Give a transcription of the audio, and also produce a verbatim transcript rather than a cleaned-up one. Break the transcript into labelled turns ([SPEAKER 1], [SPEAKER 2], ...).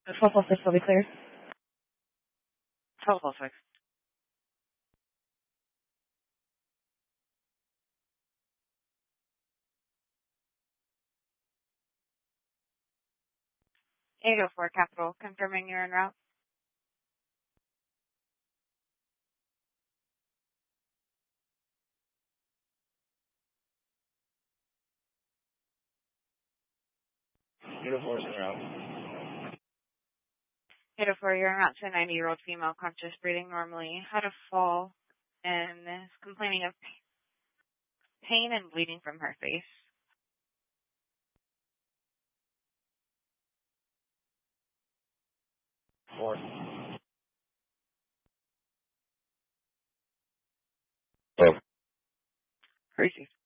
[SPEAKER 1] twelve oh six will be clear.
[SPEAKER 2] twelve oh six. eight oh four Capital, confirming you're en route.
[SPEAKER 3] eight oh four is en route.
[SPEAKER 2] eight oh four, you're en route to a ninety-year-old female, conscious, breathing normally, had a fall, and is complaining of pain and bleeding from her face.
[SPEAKER 3] Four.
[SPEAKER 4] Oh.
[SPEAKER 2] Crazy.